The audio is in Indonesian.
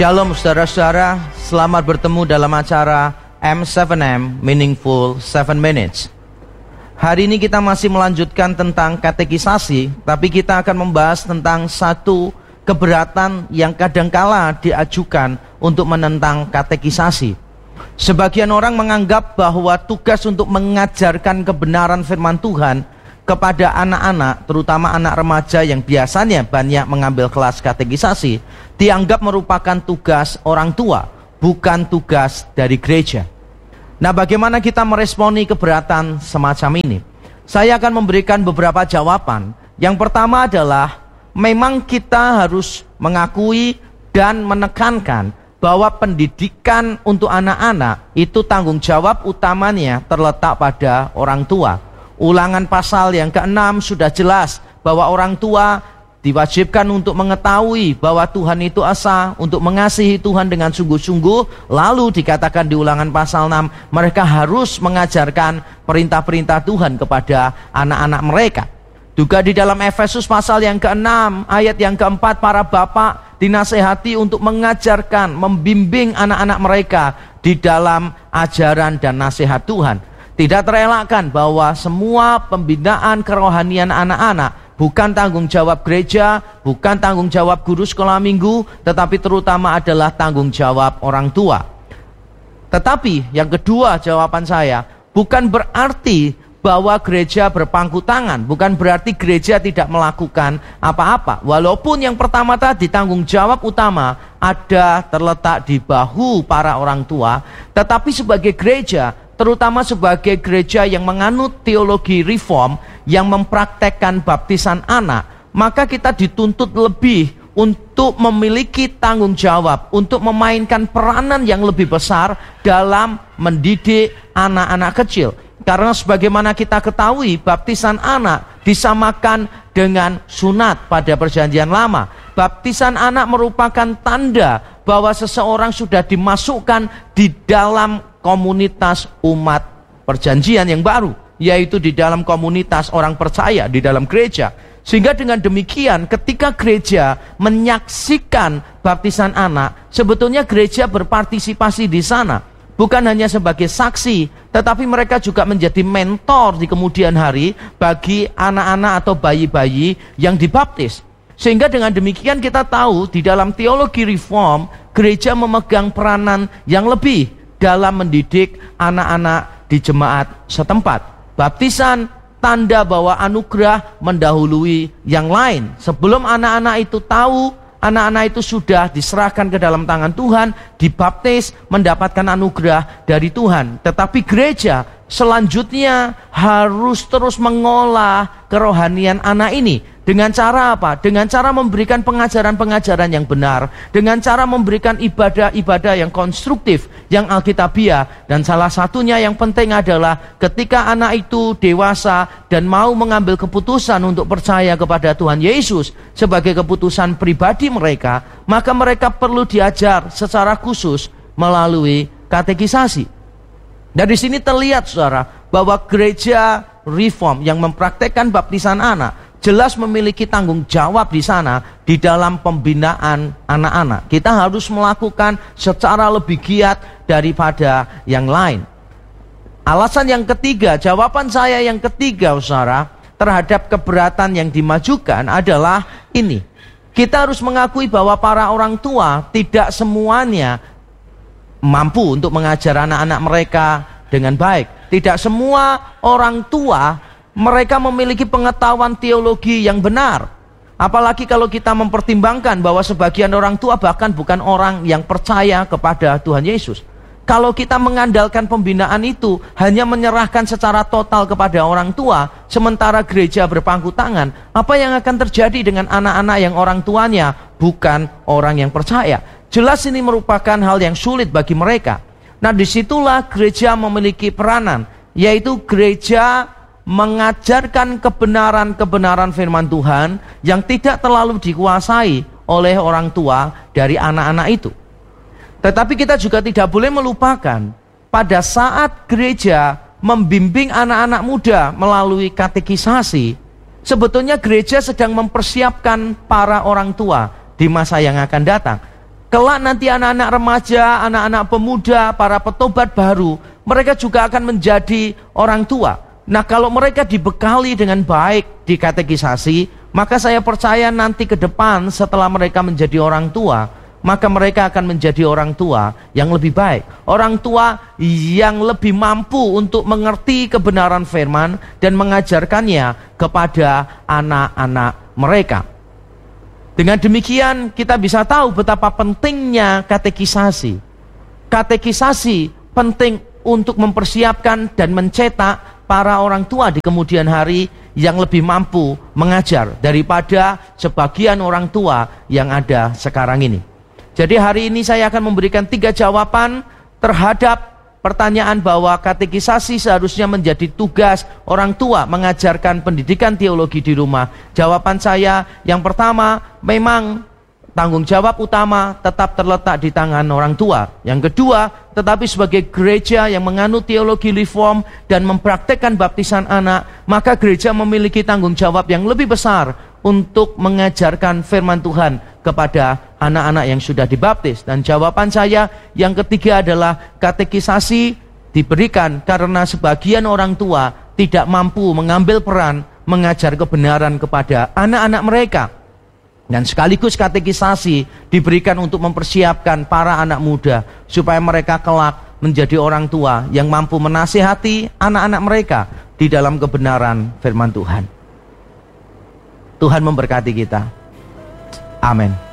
Shalom saudara-saudara, selamat bertemu dalam acara M7M Meaningful 7 Minutes. Hari ini kita masih melanjutkan tentang katekisasi, tapi kita akan membahas tentang satu keberatan yang kadangkala diajukan untuk menentang katekisasi. Sebagian orang menganggap bahwa tugas untuk mengajarkan kebenaran firman Tuhan kepada anak-anak, terutama anak remaja yang biasanya banyak mengambil kelas katekisasi, dianggap merupakan tugas orang tua, bukan tugas dari gereja. Nah, bagaimana kita meresponi keberatan semacam ini? Saya akan memberikan beberapa jawaban. Yang pertama adalah, memang kita harus mengakui dan menekankan bahwa pendidikan untuk anak-anak itu tanggung jawab utamanya terletak pada orang tua. Ulangan pasal yang ke-6 sudah jelas bahwa orang tua diwajibkan untuk mengetahui bahwa Tuhan itu esa, untuk mengasihi Tuhan dengan sungguh-sungguh. Lalu dikatakan di Ulangan pasal 6, mereka harus mengajarkan perintah-perintah Tuhan kepada anak-anak mereka. Juga di dalam Efesus pasal yang ke-6 ayat yang ke-4, para bapak dinasehati untuk mengajarkan, membimbing anak-anak mereka di dalam ajaran dan nasihat Tuhan. Tidak terelakkan bahwa semua pembinaan kerohanian anak-anak bukan tanggung jawab gereja, bukan tanggung jawab guru sekolah minggu, tetapi terutama adalah tanggung jawab orang tua. Tetapi yang kedua jawaban saya, bukan berarti bahwa gereja berpangku tangan, bukan berarti gereja tidak melakukan apa-apa. Walaupun yang pertama tadi tanggung jawab utama ada terletak di bahu para orang tua, tetapi sebagai gereja, terutama sebagai gereja yang menganut teologi reform, yang mempraktekkan baptisan anak, maka kita dituntut lebih untuk memiliki tanggung jawab, untuk memainkan peranan yang lebih besar dalam mendidik anak-anak kecil. Karena sebagaimana kita ketahui, baptisan anak disamakan dengan sunat pada perjanjian lama. Baptisan anak merupakan tanda bahwa seseorang sudah dimasukkan di dalam komunitas umat perjanjian yang baru, yaitu di dalam komunitas orang percaya di dalam gereja. Sehingga dengan demikian ketika gereja menyaksikan baptisan anak, sebetulnya gereja berpartisipasi di sana. Bukan hanya sebagai saksi, tetapi mereka juga menjadi mentor di kemudian hari bagi anak-anak atau bayi-bayi yang dibaptis. Sehingga dengan demikian kita tahu di dalam teologi reform, gereja memegang peranan yang lebih dalam mendidik anak-anak di jemaat setempat. Baptisan tanda bahwa anugerah mendahului yang lain. Sebelum anak-anak itu tahu, anak-anak itu sudah diserahkan ke dalam tangan Tuhan, dibaptis, mendapatkan anugerah dari Tuhan. Tetapi gereja selanjutnya harus terus mengolah kerohanian anak ini. Dengan cara apa? Dengan cara memberikan pengajaran-pengajaran yang benar, dengan cara memberikan ibadah-ibadah yang konstruktif, yang alkitabiah. Dan salah satunya yang penting adalah ketika anak itu dewasa dan mau mengambil keputusan untuk percaya kepada Tuhan Yesus sebagai keputusan pribadi mereka, maka mereka perlu diajar secara khusus melalui katekisasi. Dan di sini terlihat, saudara, bahwa gereja reform yang mempraktekkan baptisan anak jelas memiliki tanggung jawab di sana di dalam pembinaan anak-anak. Kita harus melakukan secara lebih giat daripada yang lain. Alasan yang ketiga, jawaban saya yang ketiga, saudara, terhadap keberatan yang dimajukan adalah ini. Kita harus mengakui bahwa para orang tua tidak semuanya mampu untuk mengajar anak-anak mereka dengan baik. Tidak semua orang tua mereka memiliki pengetahuan teologi yang benar. Apalagi kalau kita mempertimbangkan bahwa sebagian orang tua bahkan bukan orang yang percaya kepada Tuhan Yesus. Kalau kita mengandalkan pembinaan itu hanya menyerahkan secara total kepada orang tua, sementara gereja berpangku tangan, apa yang akan terjadi dengan anak-anak yang orang tuanya bukan orang yang percaya? Jelas ini merupakan hal yang sulit bagi mereka. Nah, disitulah gereja memiliki peranan, yaitu gereja mengajarkan kebenaran-kebenaran firman Tuhan yang tidak terlalu dikuasai oleh orang tua dari anak-anak itu. Tetapi kita juga tidak boleh melupakan pada saat gereja membimbing anak-anak muda melalui katekisasi, sebetulnya gereja sedang mempersiapkan para orang tua di masa yang akan datang. Kelak nanti anak-anak remaja, anak-anak pemuda, para petobat baru, mereka juga akan menjadi orang tua. Nah, kalau mereka dibekali dengan baik di katekisasi, maka saya percaya nanti ke depan setelah mereka menjadi orang tua, maka mereka akan menjadi orang tua yang lebih baik. Orang tua yang lebih mampu untuk mengerti kebenaran firman dan mengajarkannya kepada anak-anak mereka. Dengan demikian kita bisa tahu betapa pentingnya katekisasi. Katekisasi penting untuk mempersiapkan dan mencetak para orang tua di kemudian hari yang lebih mampu mengajar daripada sebagian orang tua yang ada sekarang ini. Jadi hari ini saya akan memberikan 3 jawaban terhadap pertanyaan bahwa katekisasi seharusnya menjadi tugas orang tua mengajarkan pendidikan teologi di rumah. Jawaban saya yang pertama, memang tanggung jawab utama tetap terletak di tangan orang tua. Yang kedua, tetapi sebagai gereja yang menganut teologi reform dan mempraktekkan baptisan anak, maka gereja memiliki tanggung jawab yang lebih besar untuk mengajarkan firman Tuhan kepada anak-anak yang sudah dibaptis. Dan jawaban saya yang ketiga adalah katekisasi diberikan karena sebagian orang tua tidak mampu mengambil peran mengajar kebenaran kepada anak-anak mereka. Dan sekaligus katekisasi diberikan untuk mempersiapkan para anak muda supaya mereka kelak menjadi orang tua yang mampu menasihati anak-anak mereka di dalam kebenaran firman Tuhan. Tuhan memberkati kita. Amin.